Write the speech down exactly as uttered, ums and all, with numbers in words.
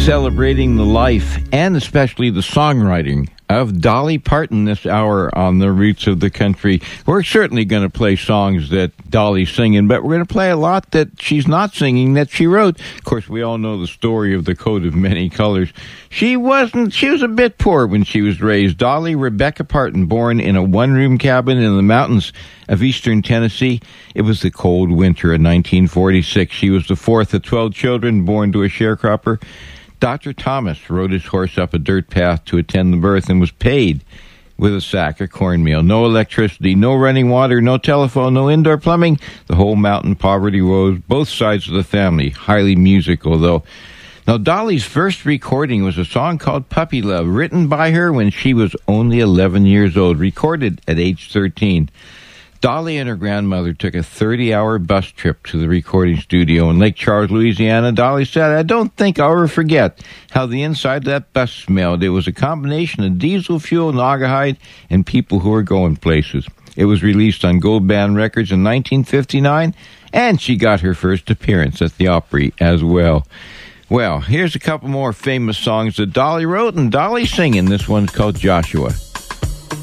celebrating the life and especially the songwriting of Dolly Parton this hour on the Roots of the Country. We're certainly going to play songs that Dolly's singing, but we're going to play a lot that she's not singing that she wrote. Of course, we all know the story of the coat of many colors. She wasn't, she was a bit poor when she was raised. Dolly Rebecca Parton, born in a one-room cabin in the mountains of eastern Tennessee. It was the cold winter of nineteen forty-six. She was the fourth of twelve children born to a sharecropper. Doctor Thomas rode his horse up a dirt path to attend the birth and was paid with a sack of cornmeal. No electricity, no running water, no telephone, no indoor plumbing. The whole mountain poverty rose, both sides of the family, highly musical, though. Now, Dolly's first recording was a song called Puppy Love, written by her when she was only eleven years old, recorded at age thirteen. Dolly and her grandmother took a thirty-hour bus trip to the recording studio in Lake Charles, Louisiana. Dolly said, "I don't think I'll ever forget how the inside of that bus smelled. It was a combination of diesel fuel, naugahyde, and people who were going places." It was released on Gold Band Records in nineteen fifty-nine, and she got her first appearance at the Opry as well. Well, here's a couple more famous songs that Dolly wrote, and Dolly singing. This one's called Joshua.